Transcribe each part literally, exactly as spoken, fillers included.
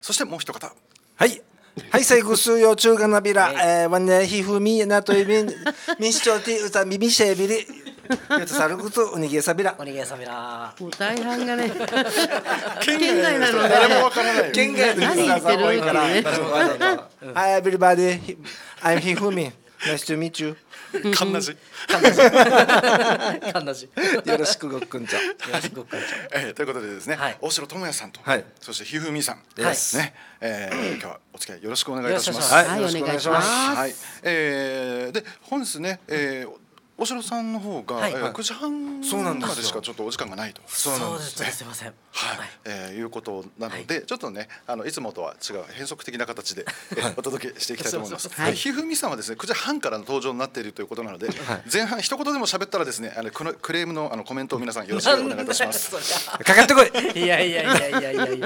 そしてもう一方。 はい。はい、最後数曜中華なびら、えー、ワンネヒフミなといびん、民主庁ティウタミミシェビリ、よつさるくつおにぎえさびら。 おにぎえさびら。 もう大半がね、 県外なので、 誰もわからない。 県外のリスナーさん多いから。はい、everybody, I'm Hifumi. Nice to meet you. かんなじ。 かんなじ。かんなじ。 よろしくごっくんちゃん。 よろしくごっくんちゃん。 えー、ということでですね、 はい、 大城智也さんと、 はい、 そしてひふみさんですね、えー、今日はお付き合いよろしくお願いいたします。 はい、よろしくお願いします。 はい、えー、で本日ね、えー、大城さんの方が、はいえー、くじはんまでしかちょっとお時間がないと。 そうなんですね。すみません。 はい、えー、いうことなので、はい、ちょっとねあのいつもとは違う変則的な形で、はい、お届けしていきたいと思います。はい、ひふみさんはですねくじはんからの登場になっているということなので、はい、前半一言でも喋ったらですねあのこのクレームのあのコメントを皆さんよろしくお願いいたします。 かかってこい。 いやいやいやいやいやいやいやい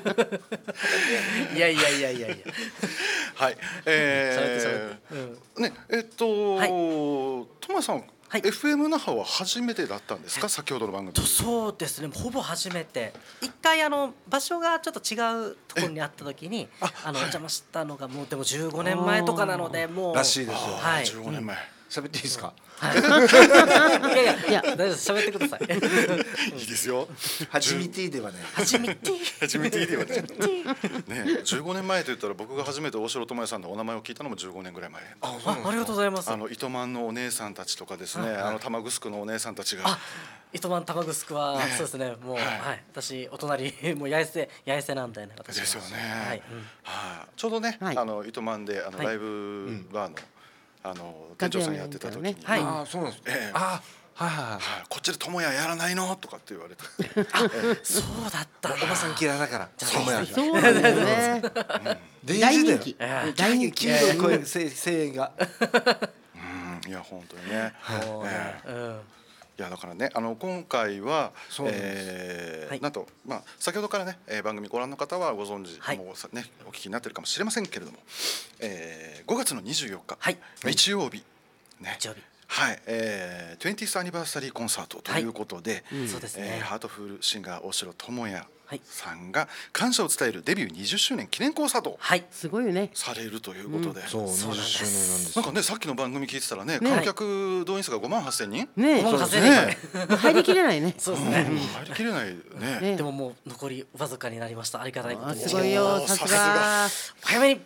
やいやいやいやいや。 はい、えー、ねえっと、はい、トマさん。はい、エフエム 那覇は初めてだったんですか、先ほどの番組。 そうですね、ほぼ初めて。一回あの場所がちょっと違うところにあった時にああの、はい、お邪魔したのがもうでもじゅうごねんまえとかなので、もうらしいですよ。 はい、 じゅうごねんまえ。 喋っていいですか。 はい、いやいやいや大丈夫です。喋ってください。 いいですよ。 はじみティではね。 はじみティ。 はじみティではね。ね、じゅうごねんまえと言ったら僕が初めて大城智也さんのお名前を聞いたのもじゅうごねんぐらい前。 あ、ありがとうございます。 あの糸満のお姉さんたちとかですね、あの玉城のお姉さんたちが。 あ、糸満玉城はそうですね。もうはい、私お隣もう八重瀬八重瀬なんでね。 ですよね。 はい。 はい。ちょうどね、あの糸満であのライブバーのあの店長さんやってた時に、 はい、 ああそうなんです。ええ、ああはいはい、 こっちで智也やらないのとかって言われて、 あ、そうだった。 おばさん嫌いだから智也。 そうなんだよね。大人気。 大人気。黄色い声声援が。 うん、いや本当にね。いやだからね、あの今回は、えー、なんとまあ先ほどからね、えー、番組ご覧の方はご存知、はい、もうねお聞きになってるかもしれませんけれども、えー、ごがつのにじゅうよっか、はい、日曜日ね。 日曜日。 はい、えー、トゥエンティースアニバーサリーコンサートということで、 そうですね。 ハートフルシンガー大城智也さんが感謝を伝えるデビューにじゅっしゅうねん記念コンサートをすごいよねされるということで、 そうにじゅっしゅうねんなんです。 なんかねさっきの番組聞いてたらね観客動員数がごまんはっせんにんね、 ごまんはっせんにん入りきれないね。 そうですね。 入りきれないね。 でももう残りわずかになりました。ありがたいことに。 すごいよ、さすが。 早めに。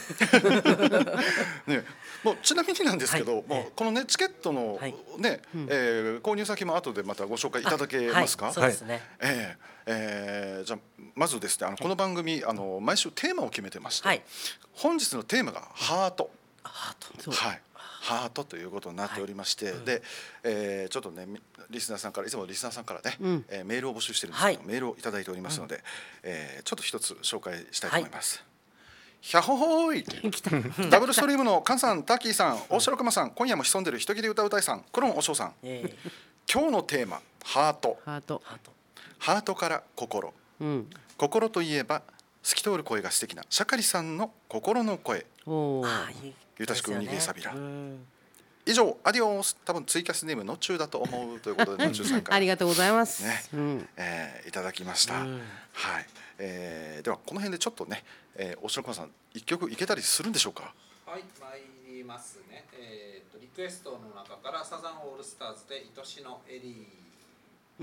ね、もうちなみになんですけど、はい、もうこのねチケットのね、はい、えー、購入先も後でまたご紹介いただけますか。 はい、そうですね。 えーえー、じゃあまずですね、あのこの番組あの毎週テーマを決めてまして、はい、本日のテーマがハート。 ハート。 はい。ハートということになっておりまして、はい、で、えー、ちょっとねリスナーさんからいつもリスナーさんからね、うん、えー、メールを募集してるんですけど、はい、メールをいただいておりますので、うん、えー、ちょっと一つ紹介したいと思います。はい、ひゃほほーいダブルストリームのカンさん、タッキーさん、大城熊さん、今夜も潜んでる人切り歌うたいさん、クロンおしょうさん、今日のテーマハート。 ハート。 ハートから心、うん、心といえば透き通る声が素敵なシャカリさんの心の声。おゆたしくうにげさびら。以上アディオス。多分ツイキャスネームのちゅうだと思うということでのちゅうさんからありがとうございますね、うん、えー、いただきました。はい、えー、ではこの辺でちょっとね、えー、大城さん一曲いけたりするんでしょうか。 はい、参りますね。えー、とリクエストの中からサザンオールスターズで愛しのエリー。